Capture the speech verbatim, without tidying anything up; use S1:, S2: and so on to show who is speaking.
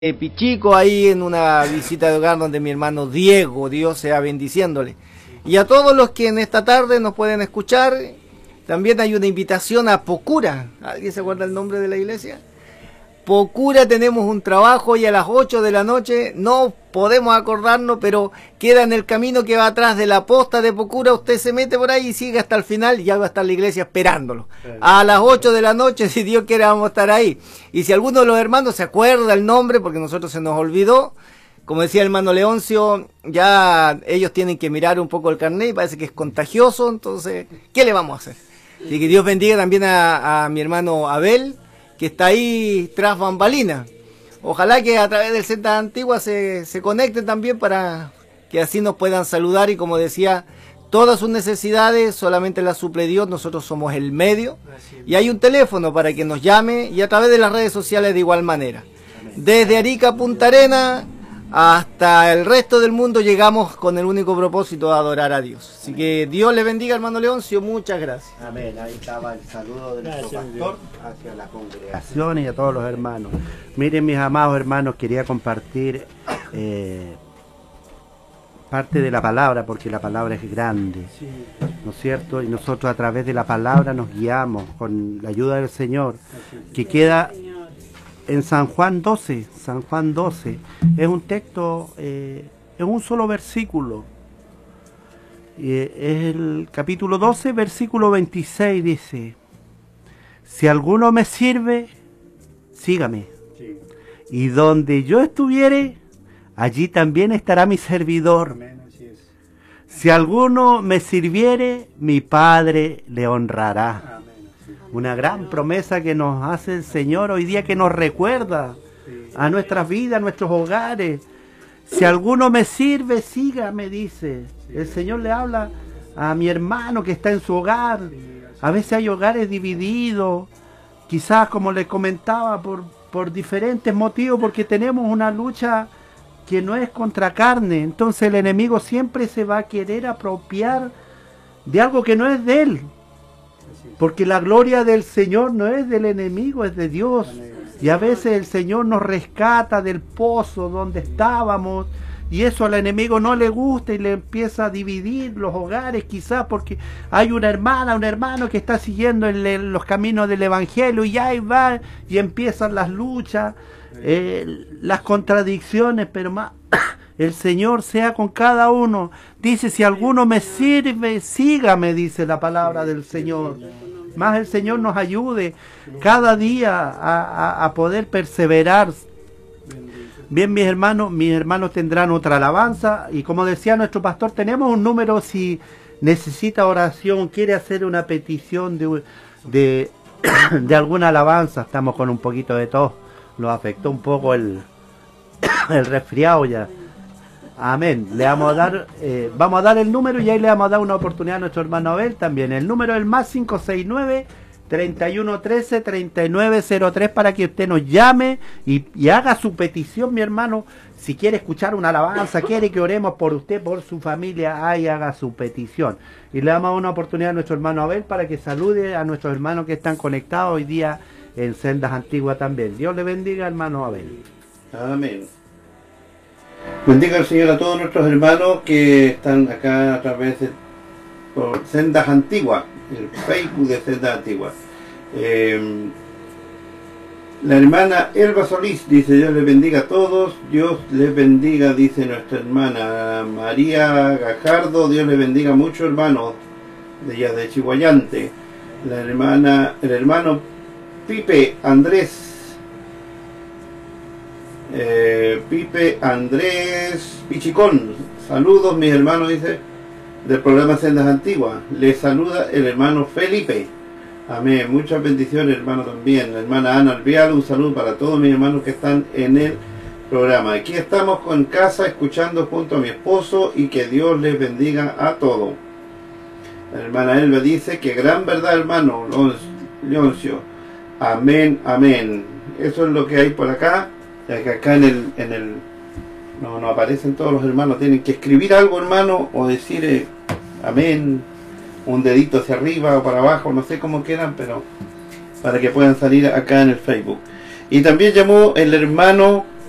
S1: Eh, Pichico ahí en una visita de hogar donde mi hermano Diego, Dios sea bendiciéndole. Y a todos los que en esta tarde nos pueden escuchar, también hay una invitación a Pocura. ¿Alguien se acuerda el nombre de la iglesia? Pocura, tenemos un trabajo y a las ocho de la noche, no podemos acordarnos, pero queda en el camino que va atrás de la posta de Pocura. Usted se mete por ahí y sigue hasta el final y ya va a estar la iglesia esperándolo. A las ocho de la noche, si Dios quiere, vamos a estar ahí. Y si alguno de los hermanos se acuerda el nombre, porque nosotros se nos olvidó, como decía el hermano Leoncio, ya ellos tienen que mirar un poco el carnet y parece que es contagioso, entonces, ¿qué le vamos a hacer? Así que Dios bendiga también a, a mi hermano Abel, que está ahí tras bambalina. Ojalá que a través del Sendas Antiguas se, se conecten también para que así nos puedan saludar y, como decía, todas sus necesidades solamente las suple Dios, nosotros somos el medio. Y hay un teléfono para que nos llame y a través de las redes sociales de igual manera. Desde Arica, Punta Arenas, hasta el resto del mundo llegamos con el único propósito de adorar a Dios. Así que Dios le bendiga, hermano Leoncio, muchas gracias.
S2: Amén, ahí estaba el saludo de nuestro pastor hacia la congregación y a todos los hermanos. Miren, mis amados hermanos, quería compartir eh, parte de la palabra, porque la palabra es grande, ¿no es cierto? Y nosotros a través de la palabra nos guiamos con la ayuda del Señor, que queda en San Juan doce, San Juan doce, es un texto, eh, es un solo versículo, eh, es el capítulo doce, versículo veintiséis, dice: si alguno me sirve, sígame, sí. Y donde yo estuviere, allí también estará mi servidor. Amén, así es. Si alguno me sirviere, mi Padre le honrará. Amén. Una gran promesa que nos hace el Señor hoy día, que nos recuerda a nuestras vidas, a nuestros hogares. Si alguno me sirve, sígame, dice. El Señor le habla a mi hermano que está en su hogar. A veces hay hogares divididos, quizás, como les comentaba, por, por diferentes motivos, porque tenemos una lucha que no es contra carne. Entonces el enemigo siempre se va a querer apropiar de algo que no es de él. Porque la gloria del Señor no es del enemigo, es de Dios. Y a veces el Señor nos rescata del pozo donde estábamos, y eso al enemigo no le gusta y le empieza a dividir los hogares, quizás porque hay una hermana, un hermano que está siguiendo el, el, los caminos del Evangelio, y ahí va y empiezan las luchas, eh, las contradicciones, pero más el Señor sea con cada uno. Dice: si alguno me sirve, sígame, dice la palabra del Señor. Más el Señor nos ayude cada día a, a, a poder perseverar. Bien, mis hermanos, mis hermanos tendrán otra alabanza, y como decía nuestro pastor, tenemos un número si necesita oración, quiere hacer una petición de, de, de alguna alabanza. Estamos con un poquito de tos, nos afectó un poco el, el resfriado ya. Amén. Le vamos a dar, eh, vamos a dar el número, y ahí le vamos a dar una oportunidad a nuestro hermano Abel también. El número es el más cinco seis nueve, treinta y uno trece, treinta y nueve cero tres, para que usted nos llame y, y haga su petición, mi hermano. Si quiere escuchar una alabanza, quiere que oremos por usted, por su familia, ahí haga su petición. Y le damos una oportunidad a nuestro hermano Abel para que salude a nuestros hermanos que están conectados hoy día en Sendas Antiguas también. Dios le bendiga, hermano Abel.
S3: Amén. Bendiga al Señor a todos nuestros hermanos que están acá a través de por Sendas Antiguas, el Facebook de Sendas Antiguas. Eh, la hermana Elba Solís dice: Dios les bendiga a todos. Dios les bendiga, dice nuestra hermana María Gajardo. Dios les bendiga mucho, hermanos, de allá de Chihuayante. La hermana, el hermano Pipe Andrés. Eh, Pipe Andrés Pichicón, saludos mis hermanos, dice, del programa Sendas Antiguas. Les saluda el hermano Felipe. Amén, muchas bendiciones, hermano, también. La hermana Ana Alvial, un saludo para todos mis hermanos que están en el programa. Aquí estamos con casa escuchando junto a mi esposo, y que Dios les bendiga a todos. La hermana Elba dice: que gran verdad, hermano Leoncio. Amén, amén. Eso es lo que hay por acá. Ya que acá en el, en el no, no aparecen todos los hermanos, tienen que escribir algo, hermano, o decir eh, amén, un dedito hacia arriba o para abajo, no sé cómo quieran, pero para que puedan salir acá en el Facebook. Y también llamó el hermano